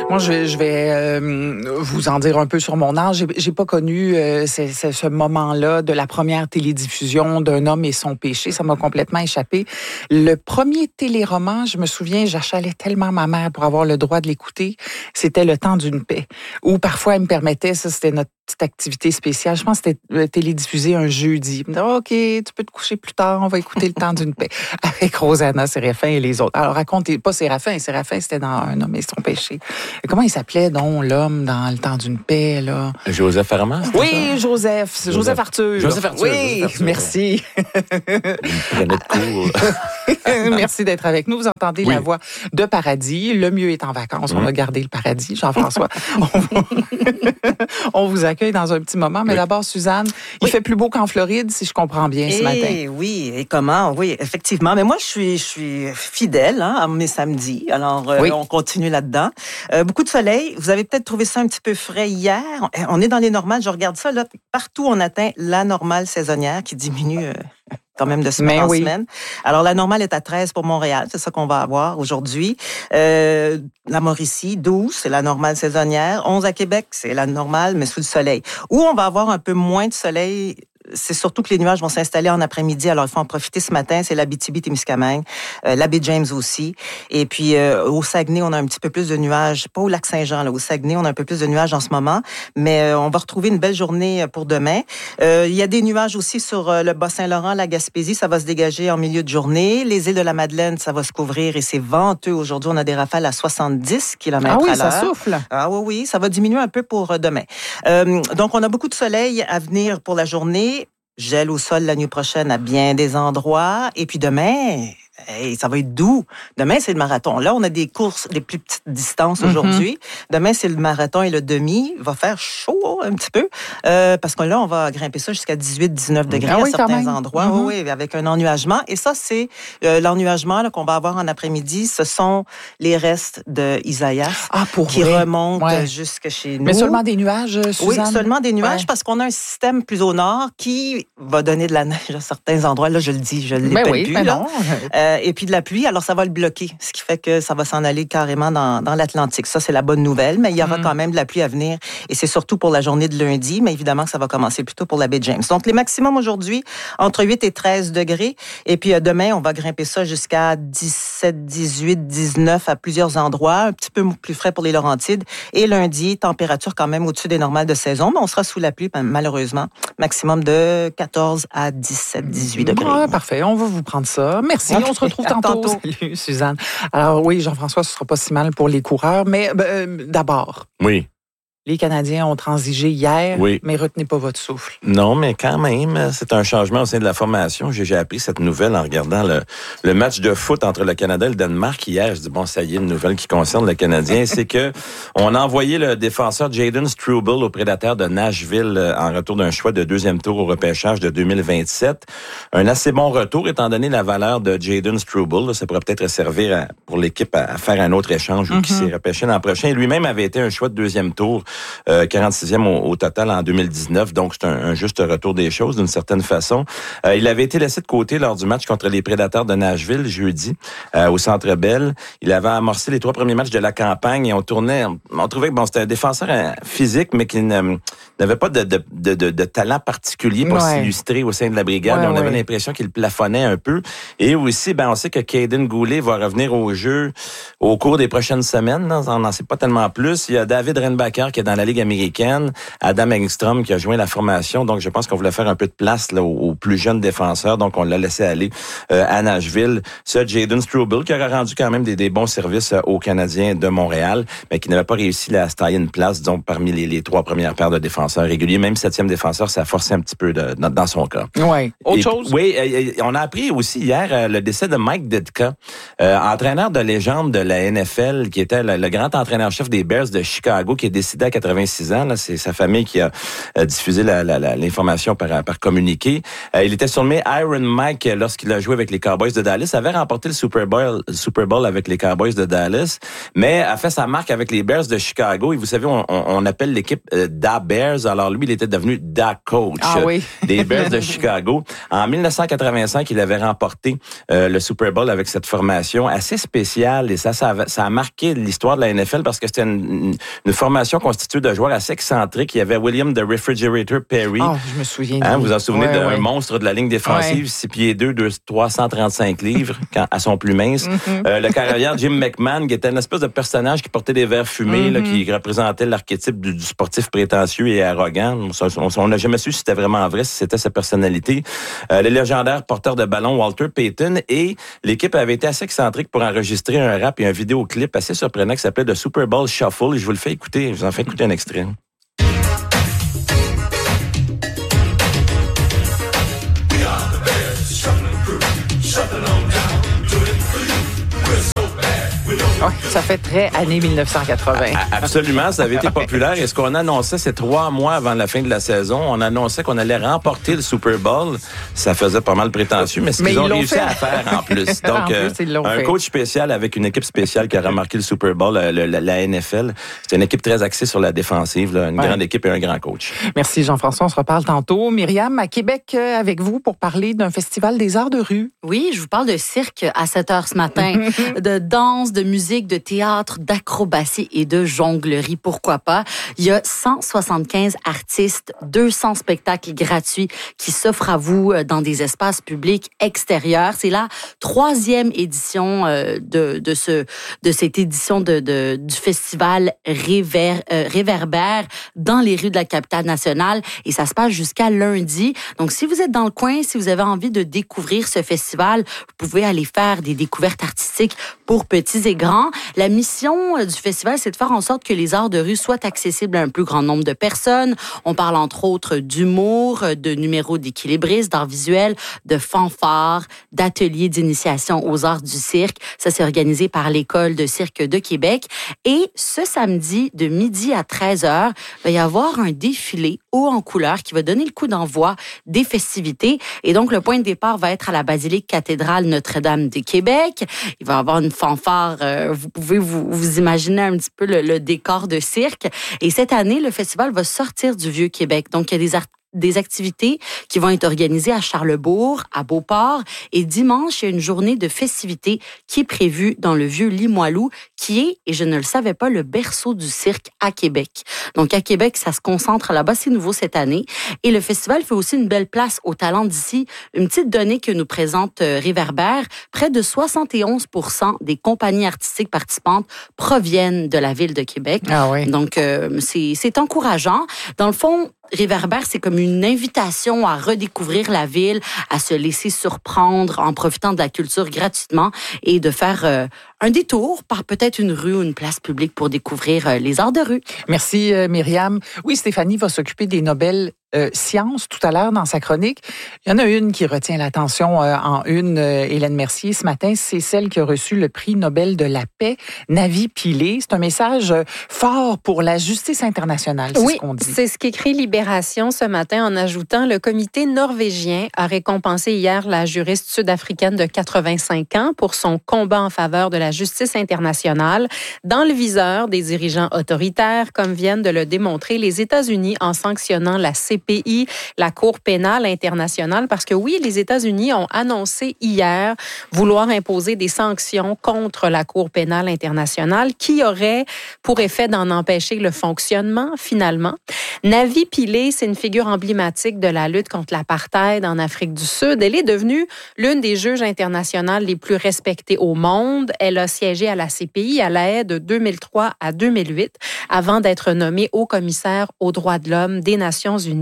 Moi, je vais vous en dire un peu sur mon âge. J'ai pas connu ce moment-là de la première télédiffusion d'un homme et son péché. Ça m'a complètement échappé. Le premier téléroman, je me souviens, j'achalais tellement ma mère pour avoir le droit de l'écouter. C'était Le Temps d'une paix. Ou parfois, elle me permettait, ça, c'était notre petite activité spéciale. Je pense que c'était télédiffusé un jeudi. Elle me disait, OK, tu peux te coucher plus tard, on va écouter Le Temps d'une paix. Avec Rosanna Séraphin et les autres. Alors, racontez pas Séraphin. Séraphin, c'était dans Un homme et son péché. Comment il s'appelait, donc, l'homme dans Le Temps d'une paix, là? Joseph Armand? Oui, Joseph Arthur. Joseph Arthur. Oui, Joseph Arthur. Merci. Merci d'être avec nous. Vous entendez la voix de Paradis. Le mieux est en vacances. On a gardé le paradis, Jean-François. On vous accueille dans un petit moment. Mais d'abord, Suzanne, il fait plus beau qu'en Floride, si je comprends bien, ce matin. Oui, et comment? Oui, effectivement. Mais moi, je suis fidèle à mes samedis. Alors, on continue là-dedans. Beaucoup de soleil. Vous avez peut-être trouvé ça un petit peu frais hier. On est dans les normales. Je regarde ça. Là, partout, on atteint la normale saisonnière qui diminue quand même de semaine en semaine. Alors, la normale est à 13 pour Montréal. C'est ça qu'on va avoir aujourd'hui. La Mauricie, 12, c'est la normale saisonnière. 11 à Québec, c'est la normale, mais sous le soleil. Où on va avoir un peu moins de soleil, c'est surtout que les nuages vont s'installer en après-midi. Alors, il faut en profiter ce matin. C'est l'Abitibi-Témiscamingue, la baie James aussi. Et puis, au Saguenay, on a un petit peu plus de nuages. Pas au Lac-Saint-Jean, là. Au Saguenay, on a un peu plus de nuages en ce moment. Mais on va retrouver une belle journée pour demain. Il y a des nuages aussi sur le Bas-Saint-Laurent, la Gaspésie. Ça va se dégager en milieu de journée. Les îles de la Madeleine, ça va se couvrir et c'est venteux. Aujourd'hui, on a des rafales à 70 km à l'heure. Ça souffle. Ah oui, ça va diminuer un peu pour demain. Donc, on a beaucoup de soleil à venir pour la journée. Gel au sol la nuit prochaine à bien des endroits. Et puis demain, ça va être doux. Demain, c'est le marathon. Là, on a des courses, des plus petites distances aujourd'hui. Demain, c'est le marathon et le demi. Il va faire chaud un petit peu parce que là, on va grimper ça jusqu'à 18-19 degrés à certains endroits. Oui, avec un ennuagement. Et ça, c'est l'ennuagement là, qu'on va avoir en après-midi. Ce sont les restes de Isaïas qui remontent jusque chez nous. Mais seulement des nuages, Suzanne? Oui, seulement des nuages parce qu'on a un système plus au nord qui va donner de la neige à certains endroits. Là, je le dis, je ne l'ai plus. Là. Et puis de la pluie, alors ça va le bloquer, ce qui fait que ça va s'en aller carrément dans l'Atlantique. Ça, c'est la bonne nouvelle, mais il y aura quand même de la pluie à venir et c'est surtout pour la journée de lundi, mais évidemment que ça va commencer plutôt pour la baie James. Donc, les maximums aujourd'hui, entre 8 et 13 degrés et puis demain, on va grimper ça jusqu'à 17, 18, 19 à plusieurs endroits, un petit peu plus frais pour les Laurentides et lundi, température quand même au-dessus des normales de saison, mais on sera sous la pluie malheureusement, maximum de 14 à 17, 18 degrés. Parfait, on va vous prendre ça. Merci, on se retrouve tantôt. Salut, Suzanne. Alors oui, Jean-François, ce sera pas si mal pour les coureurs, mais d'abord. Oui. Les Canadiens ont transigé hier, mais retenez pas votre souffle. Non, mais quand même, c'est un changement au sein de la formation. J'ai appris cette nouvelle en regardant le match de foot entre le Canada et le Danemark hier. Je dis, bon, ça y est, une nouvelle qui concerne le Canadien. C'est que on a envoyé le défenseur Jayden Struble au Prédateurs de Nashville en retour d'un choix de deuxième tour au repêchage de 2027. Un assez bon retour, étant donné la valeur de Jayden Struble. Ça pourrait peut-être servir pour l'équipe à faire un autre échange ou qui s'est repêché l'an prochain. Lui-même avait été un choix de deuxième tour 46e au total en 2019, donc c'est un juste retour des choses d'une certaine façon. Il avait été laissé de côté lors du match contre les Prédateurs de Nashville jeudi au Centre Bell. Il avait amorcé les 3 premiers matchs de la campagne et on trouvait que c'était un défenseur physique mais qui n'avait pas de talent particulier pour s'illustrer au sein de la brigade. On avait l'impression qu'il plafonnait un peu. Et aussi, on sait que Caden Goulet va revenir au jeu au cours des prochaines semaines. On n'en sait pas tellement plus. Il y a David Renbacker qui est dans la Ligue américaine, Adam Engstrom qui a joint la formation. Donc, je pense qu'on voulait faire un peu de place là, aux plus jeunes défenseurs. Donc, on l'a laissé aller à Nashville. Ça, Jayden Struble qui aurait rendu quand même des bons services aux Canadiens de Montréal, mais qui n'avait pas réussi à se tailler une place, donc parmi les 3 premières paires de défenseurs réguliers. Même 7e défenseur, ça a forcé un petit peu dans son cas. Oui. Autre chose? Oui, on a appris aussi hier le décès de Mike Ditka, entraîneur de légende de la NFL, qui était le grand entraîneur-chef des Bears de Chicago, qui est décédé à 86 ans. Là, c'est sa famille qui a diffusé l'information par communiqué. Il était surnommé Iron Mike lorsqu'il a joué avec les Cowboys de Dallas. Il avait remporté le Super Bowl avec les Cowboys de Dallas, mais a fait sa marque avec les Bears de Chicago. Et vous savez, on appelle l'équipe Da Bears. Alors lui, il était devenu Da Coach des Bears de Chicago. En 1985, il avait remporté le Super Bowl avec cette formation assez spéciale. Et ça a marqué l'histoire de la NFL parce que c'était une formation constituée de joueurs assez excentriques. Il y avait William the Refrigerator Perry. Oh, je me souviens. Vous vous en souvenez d'un monstre de la ligne défensive, 6 pieds 2, 335 livres, à son plus mince. Le carrière Jim McMahon, qui était une espèce de personnage qui portait des verres fumés, là, qui représentait l'archétype du sportif prétentieux et arrogant. On n'a jamais su si c'était vraiment vrai, si c'était sa personnalité. Le légendaire porteur de ballon Walter Payton, et l'équipe avait été assez excentrique pour enregistrer un rap et un vidéoclip assez surprenant qui s'appelait The Super Bowl Shuffle. Et je vous le fais écouter. Je vous en fais écouter un extrait. Oui, ça fait très années 1980. Absolument, ça avait été populaire. Et ce qu'on annonçait, c'est 3 mois avant la fin de la saison, on annonçait qu'on allait remporter le Super Bowl. Ça faisait pas mal prétentieux, mais ce qu'ils ont réussi à faire en plus. Donc, un coach spécial avec une équipe spéciale qui a remarqué le Super Bowl, la NFL. C'est une équipe très axée sur la défensive, là, une grande équipe et un grand coach. Merci Jean-François, on se reparle tantôt. Myriam, à Québec avec vous pour parler d'un festival des arts de rue. Oui, je vous parle de cirque à 7h ce matin, de danse, de musique, de théâtre, d'acrobatie et de jonglerie, pourquoi pas. Il y a 175 artistes, 200 spectacles gratuits qui s'offrent à vous dans des espaces publics extérieurs. C'est la 3e édition de cette édition du festival Réverbère dans les rues de la capitale nationale, et ça se passe jusqu'à lundi. Donc, si vous êtes dans le coin, si vous avez envie de découvrir ce festival, vous pouvez aller faire des découvertes artistiques pour petits et grands. La mission du festival, c'est de faire en sorte que les arts de rue soient accessibles à un plus grand nombre de personnes. On parle entre autres d'humour, de numéros d'équilibristes, d'art visuel, de fanfares, d'ateliers d'initiation aux arts du cirque. Ça, c'est organisé par l'École de cirque de Québec. Et ce samedi, de midi à 13h, il va y avoir un défilé haut en couleur qui va donner le coup d'envoi des festivités. Et donc, le point de départ va être à la basilique cathédrale Notre-Dame de Québec. Il va y avoir une fanfare. Vous pouvez vous imaginer un petit peu le décor de cirque. Et cette année, le festival va sortir du Vieux-Québec. Donc, il y a des activités qui vont être organisées à Charlesbourg, à Beauport. Et dimanche, il y a une journée de festivités qui est prévue dans le vieux Limoilou, qui est, et je ne le savais pas, le berceau du cirque à Québec. Donc, à Québec, ça se concentre là-bas. C'est nouveau cette année. Et le festival fait aussi une belle place aux talents d'ici. Une petite donnée que nous présente Réverbère, près de 71% des compagnies artistiques participantes proviennent de la ville de Québec. Ah oui. Donc, c'est encourageant. Dans le fond, Réverbère, c'est comme une invitation à redécouvrir la ville, à se laisser surprendre en profitant de la culture gratuitement et de faire un détour par peut-être une rue ou une place publique pour découvrir les arts de rue. Merci Myriam. Oui, Stéphanie va s'occuper des Nobel sciences tout à l'heure dans sa chronique. Il y en a une qui retient l'attention en une, Hélène Mercier, ce matin. C'est celle qui a reçu le prix Nobel de la paix, Navi Pillay. C'est un message fort pour la justice internationale, c'est ce qu'on dit. Oui, c'est ce qu'écrit Libération ce matin en ajoutant: le comité norvégien a récompensé hier la juriste sud-africaine de 85 ans pour son combat en faveur de la justice internationale dans le viseur des dirigeants autoritaires, comme viennent de le démontrer les États-Unis en sanctionnant la CPI, la Cour pénale internationale, parce que oui, les États-Unis ont annoncé hier vouloir imposer des sanctions contre la Cour pénale internationale qui auraient pour effet d'en empêcher le fonctionnement, finalement. Navi Pillay, c'est une figure emblématique de la lutte contre l'apartheid en Afrique du Sud. Elle est devenue l'une des juges internationales les plus respectées au monde. Elle a siégé à la CPI à La Haye de 2003 à 2008 avant d'être nommée haut commissaire aux droits de l'homme des Nations Unies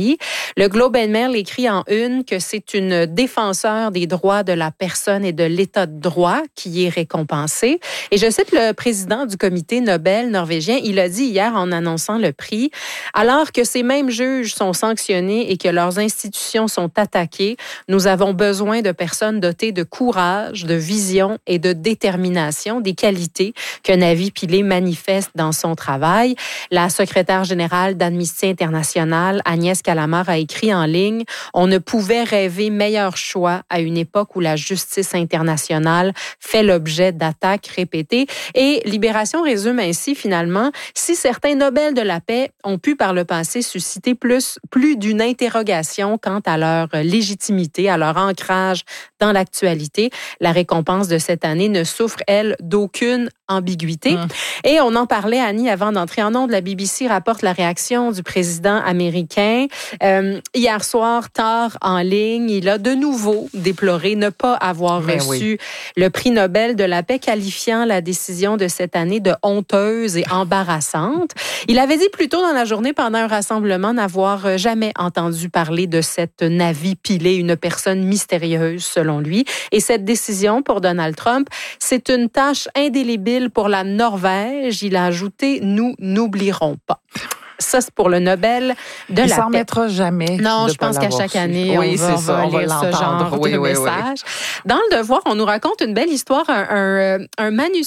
États-Unis. Le Globe and Mail écrit en une que c'est une défenseur des droits de la personne et de l'état de droit qui est récompensée. Et je cite le président du comité Nobel norvégien, il a dit hier en annonçant le prix, alors que ces mêmes juges sont sanctionnés et que leurs institutions sont attaquées, nous avons besoin de personnes dotées de courage, de vision et de détermination, des qualités que Navi Pillay manifeste dans son travail. La secrétaire générale d'Amnesty International, Agnès Callamard, a écrit en ligne « On ne pouvait rêver meilleur choix à une époque où la justice internationale fait l'objet d'attaques répétées. » Et Libération résume ainsi finalement, si certains Nobel de la paix ont pu par le passé susciter plus d'une interrogation quant à leur légitimité, à leur ancrage dans l'actualité, la récompense de cette année ne souffre, elle, d'aucune ambiguïté. Et on en parlait, Annie, avant d'entrer en ondes, la BBC rapporte la réaction du président américain. Hier soir, tard en ligne, il a de nouveau déploré ne pas avoir reçu le prix Nobel de la paix, qualifiant la décision de cette année de honteuse et embarrassante. Il avait dit plus tôt dans la journée, pendant un rassemblement, n'avoir jamais entendu parler de cette Navi Pillay, une personne mystérieuse, selon lui. Et cette décision pour Donald Trump, c'est une tâche indélébile pour la Norvège. Il a ajouté « Nous n'oublierons pas ». Ça, c'est pour le Nobel de la paix. Il s'en mettra jamais. Non, je pense qu'à chaque année, on va lire ce genre de message. Dans Le Devoir, on nous raconte une belle histoire, un manuscrit